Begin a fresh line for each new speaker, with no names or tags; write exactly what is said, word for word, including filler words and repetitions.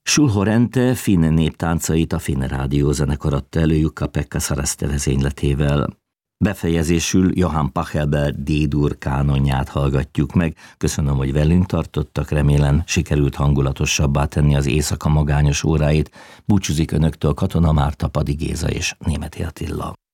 Sulhorente finn néptáncait a Finn Rádió zenekar adta elő Jukka-Pekka Saraste vezényletével. Befejezésül Johann Pachelbel D-dur kánonját hallgatjuk meg. Köszönöm, hogy velünk tartottak, remélem sikerült hangulatosabbá tenni az éjszaka magányos óráit. Búcsúzik önöktől Katona Márta, Padi Géza és Németi Attila.